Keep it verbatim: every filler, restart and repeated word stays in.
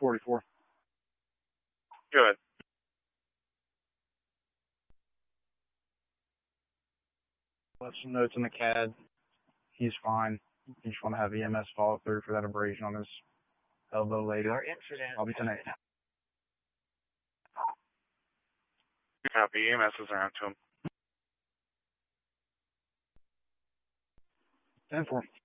forty-four. Good. Left some notes in the C A D. He's fine. You just want to have E M S follow through for that abrasion on his elbow later. Your incident. I'll be tonight. Copy. E M S is around to him. ten four.